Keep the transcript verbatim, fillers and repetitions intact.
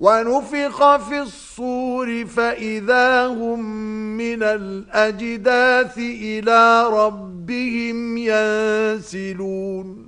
ونفخ في الصور فإذا هم من الأجداث إلى ربهم ينسلون